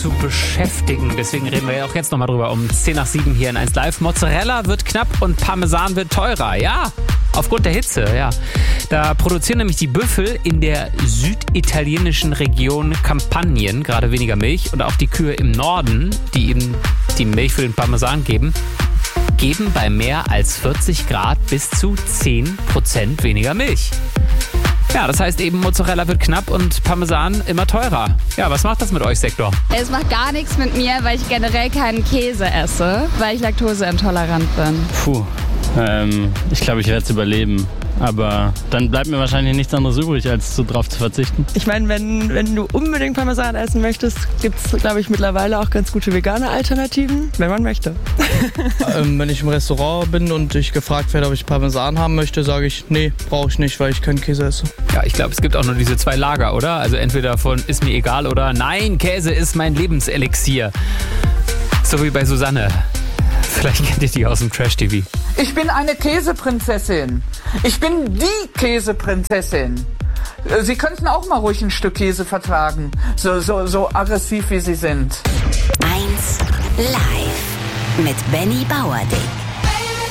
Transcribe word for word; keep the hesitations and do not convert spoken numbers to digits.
zu beschäftigen. Deswegen reden wir ja auch jetzt nochmal drüber um zehn nach sieben hier in eins Live. Mozzarella wird knapp und Parmesan wird teurer. Ja, aufgrund der Hitze, ja. Da produzieren nämlich die Büffel in der süditalienischen Region Kampanien gerade weniger Milch. Und auch die Kühe im Norden, die eben die Milch für den Parmesan geben, geben bei mehr als vierzig Grad bis zu zehn Prozent weniger Milch. Ja, das heißt eben, Mozzarella wird knapp und Parmesan immer teurer. Ja, was macht das mit euch, Sektor? Es macht gar nichts mit mir, weil ich generell keinen Käse esse, weil ich laktoseintolerant bin. Puh, ähm, ich glaube, ich werde es überleben. Aber dann bleibt mir wahrscheinlich nichts anderes übrig, als so drauf zu verzichten. Ich meine, wenn, wenn du unbedingt Parmesan essen möchtest, gibt es, glaube ich, mittlerweile auch ganz gute vegane Alternativen, wenn man möchte. ähm, wenn ich im Restaurant bin und ich gefragt werde, ob ich Parmesan haben möchte, sage ich, nee, brauche ich nicht, weil ich keinen Käse esse. Ja, ich glaube, es gibt auch nur diese zwei Lager, oder? Also entweder von ist mir egal oder nein, Käse ist mein Lebenselixier. So wie bei Susanne. Vielleicht kennt ihr die aus dem Trash-T V. Ich bin eine Käseprinzessin. Ich bin die Käseprinzessin. Sie könnten auch mal ruhig ein Stück Käse vertragen, so, so, so aggressiv wie Sie sind. eins Live mit Benny Bauerding.